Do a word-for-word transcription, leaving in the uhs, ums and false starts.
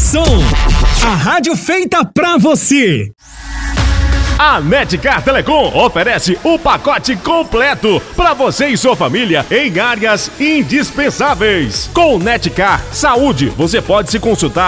som. A rádio feita pra você. A Netcar Telecom oferece o pacote completo para você e sua família em áreas indispensáveis. Com Netcar Saúde, você pode se consultar